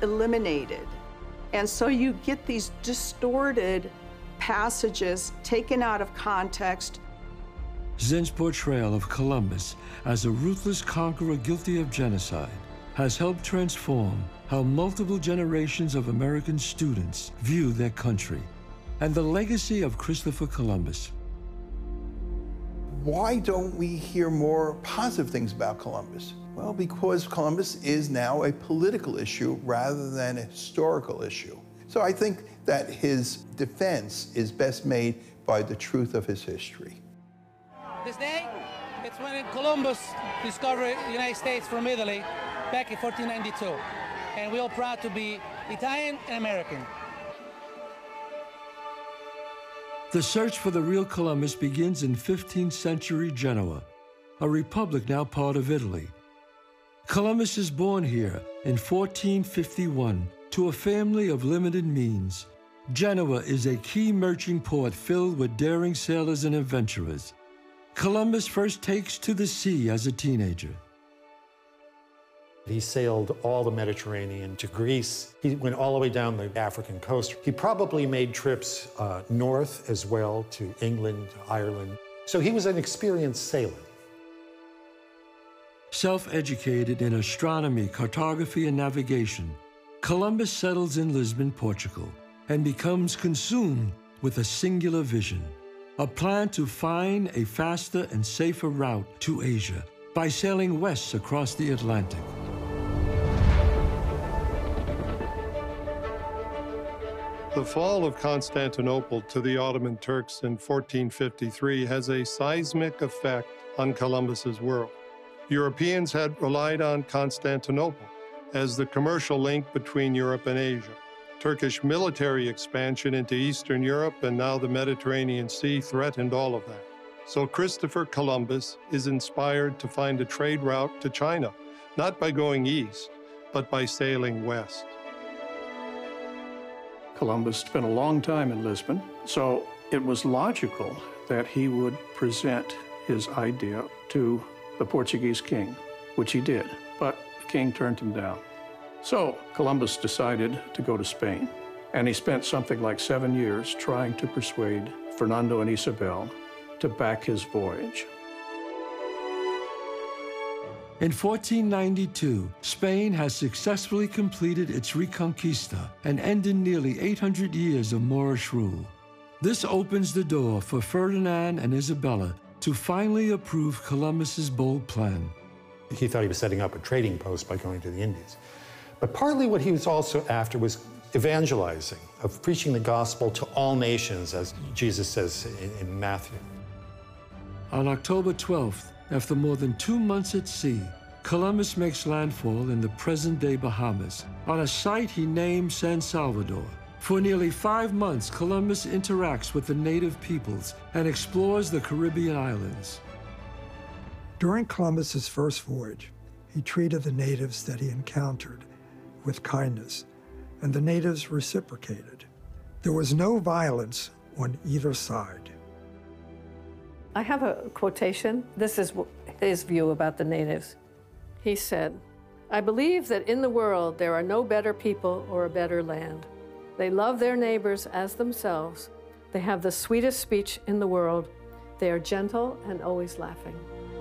eliminated. And so you get these distorted passages taken out of context. Zinn's portrayal of Columbus as a ruthless conqueror guilty of genocide has helped transform how multiple generations of American students view their country and the legacy of Christopher Columbus. Why don't we hear more positive things about Columbus? Well, because Columbus is now a political issue rather than a historical issue. So I think that his defense is best made by the truth of his history. This day, it's when Columbus discovered the United States from Italy back in 1492. And we're all proud to be Italian and American. The search for the real Columbus begins in 15th century Genoa, a republic now part of Italy. Columbus is born here in 1451 to a family of limited means. Genoa is a key merchant port filled with daring sailors and adventurers. Columbus first takes to the sea as a teenager. He sailed all the Mediterranean to Greece. He went all the way down the African coast. He probably made trips north as well to England, to Ireland. So he was an experienced sailor. Self-educated in astronomy, cartography, and navigation, Columbus settles in Lisbon, Portugal, and becomes consumed with a singular vision, a plan to find a faster and safer route to Asia by sailing west across the Atlantic. The fall of Constantinople to the Ottoman Turks in 1453 has a seismic effect on Columbus's world. Europeans had relied on Constantinople as the commercial link between Europe and Asia. Turkish military expansion into Eastern Europe and now the Mediterranean Sea threatened all of that. So Christopher Columbus is inspired to find a trade route to China, not by going east, but by sailing west. Columbus spent a long time in Lisbon, so it was logical that he would present his idea to the Portuguese king, which he did, but the king turned him down. So Columbus decided to go to Spain, and he spent something like 7 years trying to persuade Fernando and Isabel to back his voyage. In 1492, Spain has successfully completed its Reconquista and ended nearly 800 years of Moorish rule. This opens the door for Ferdinand and Isabella to finally approve Columbus's bold plan. He thought he was setting up a trading post by going to the Indies. But partly what he was also after was evangelizing, of preaching the gospel to all nations, as Jesus says in Matthew. On October 12th, after more than 2 months at sea, Columbus makes landfall in the present-day Bahamas, on a site he named San Salvador. For nearly 5 months, Columbus interacts with the native peoples and explores the Caribbean islands. During Columbus's first voyage, he treated the natives that he encountered with kindness, and the natives reciprocated. There was no violence on either side. I have a quotation. This is his view about the natives. He said, "I believe that in the world there are no better people or a better land. They love their neighbors as themselves. They have the sweetest speech in the world. They are gentle and always laughing."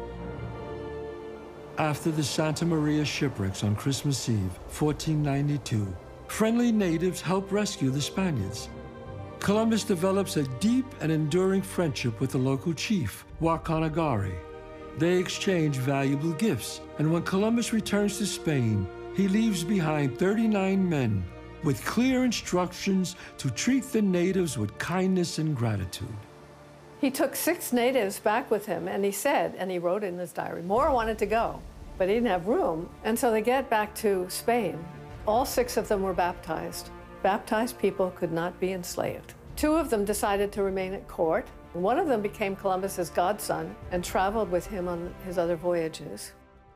After the Santa Maria shipwrecks on Christmas Eve, 1492, friendly natives help rescue the Spaniards. Columbus develops a deep and enduring friendship with the local chief, Wakanagari. They exchange valuable gifts, and when Columbus returns to Spain, he leaves behind 39 men with clear instructions to treat the natives with kindness and gratitude. He took 6 natives back with him, and he said, and he wrote in his diary, more wanted to go, but he didn't have room. And so they get back to Spain. All 6 of them were baptized. Baptized people could not be enslaved. 2 of them decided to remain at court. One of them became Columbus's godson and traveled with him on his other voyages.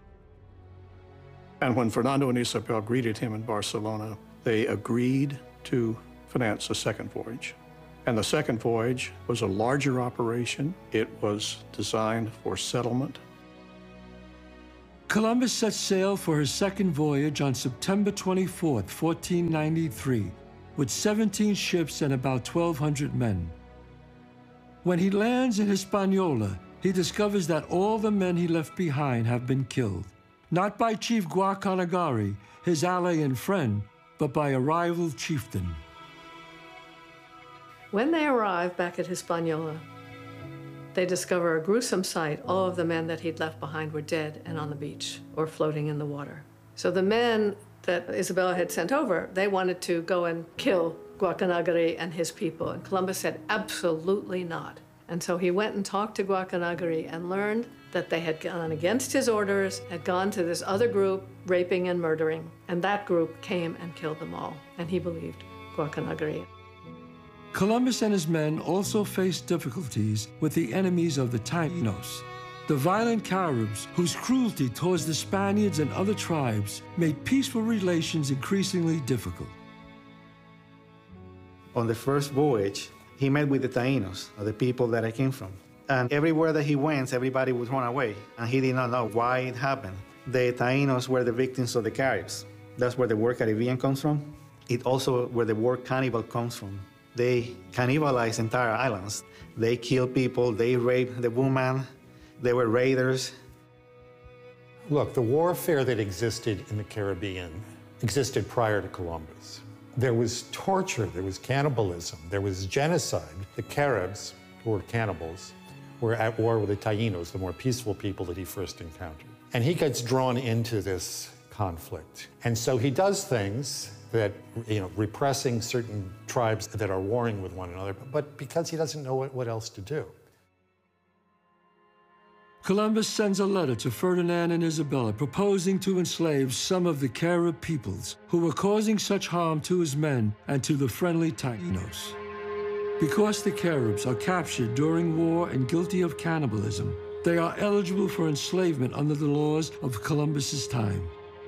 And when Fernando and Isabel greeted him in Barcelona, they agreed to finance a second voyage. And the second voyage was a larger operation. It was designed for settlement. Columbus set sail for his second voyage on September 24, 1493, with 17 ships and about 1,200 men. When he lands in Hispaniola, he discovers that all the men he left behind have been killed, not by Chief Guacanagari, his ally and friend, but by a rival chieftain. When they arrive back at Hispaniola, they discover a gruesome sight. All of the men that he'd left behind were dead and on the beach or floating in the water. So the men that Isabella had sent over, they wanted to go and kill Guacanagari and his people. And Columbus said, absolutely not. And so he went and talked to Guacanagari and learned that they had gone against his orders, had gone to this other group, raping and murdering. And that group came and killed them all. And he believed Guacanagari. Columbus and his men also faced difficulties with the enemies of the Taínos, the violent Caribs whose cruelty towards the Spaniards and other tribes made peaceful relations increasingly difficult. On the first voyage, he met with the Taínos, the people that I came from. And everywhere that he went, everybody would run away. And he did not know why it happened. The Taínos were the victims of the Caribs. That's where the word Caribbean comes from. It also where the word cannibal comes from. They cannibalized entire islands. They killed people, they raped the woman, they were raiders. Look, the warfare that existed in the Caribbean existed prior to Columbus. There was torture, there was cannibalism, there was genocide. The Caribs, who were cannibals, were at war with the Taínos, the more peaceful people that he first encountered. And he gets drawn into this conflict. And so he does things that, repressing certain tribes that are warring with one another, but because he doesn't know what else to do. Columbus sends a letter to Ferdinand and Isabella proposing to enslave some of the Carib peoples who were causing such harm to his men and to the friendly Taínos. Because the Caribs are captured during war and guilty of cannibalism, they are eligible for enslavement under the laws of Columbus's time.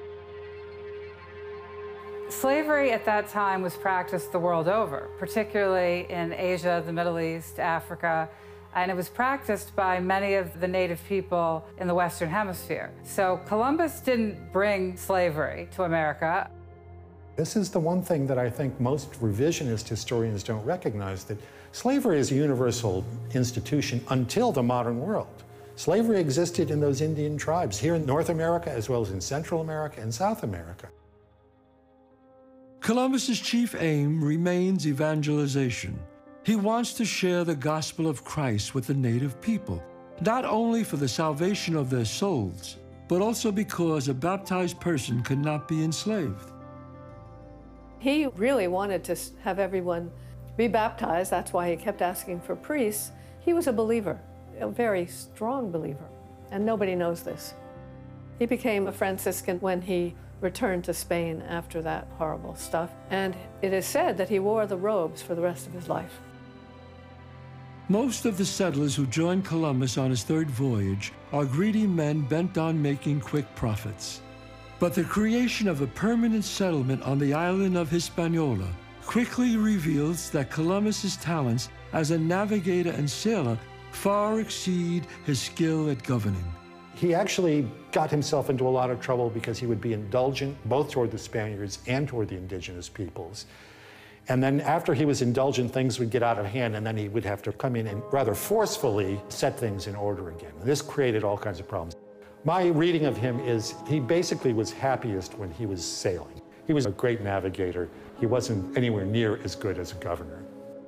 Slavery at that time was practiced the world over, particularly in Asia, the Middle East, Africa, and it was practiced by many of the native people in the Western Hemisphere. So Columbus didn't bring slavery to America. This is the one thing that I think most revisionist historians don't recognize, that slavery is a universal institution until the modern world. Slavery existed in those Indian tribes here in North America as well as in Central America and South America. Columbus's chief aim remains evangelization. He wants to share the gospel of Christ with the native people, not only for the salvation of their souls, but also because a baptized person could not be enslaved. He really wanted to have everyone be baptized. That's why he kept asking for priests. He was a believer, a very strong believer, and nobody knows this. He became a Franciscan when he returned to Spain after that horrible stuff, and it is said that he wore the robes for the rest of his life. Most of the settlers who joined Columbus on his third voyage are greedy men bent on making quick profits. But the creation of a permanent settlement on the island of Hispaniola quickly reveals that Columbus's talents as a navigator and sailor far exceed his skill at governing. He actually got himself into a lot of trouble because he would be indulgent both toward the Spaniards and toward the indigenous peoples. And then after he was indulgent, things would get out of hand, and then he would have to come in and rather forcefully set things in order again. And this created all kinds of problems. My reading of him is he basically was happiest when he was sailing. He was a great navigator. He wasn't anywhere near as good as a governor.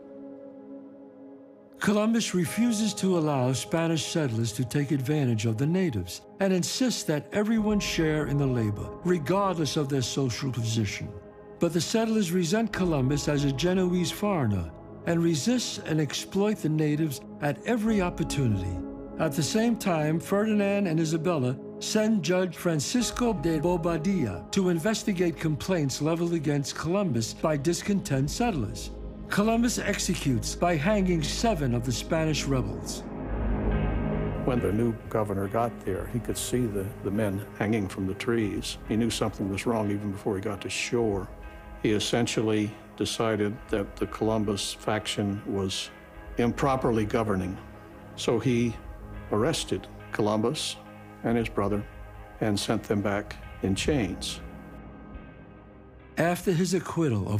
Columbus refuses to allow Spanish settlers to take advantage of the natives and insists that everyone share in the labor, regardless of their social position. But the settlers resent Columbus as a Genoese foreigner and resist and exploit the natives at every opportunity. At the same time, Ferdinand and Isabella send Judge Francisco de Bobadilla to investigate complaints leveled against Columbus by discontent settlers. Columbus executes by hanging 7 of the Spanish rebels. When the new governor got there, he could see the men hanging from the trees. He knew something was wrong even before he got to shore. He essentially decided that the Columbus faction was improperly governing. So he arrested Columbus and his brother and sent them back in chains. After his acquittal of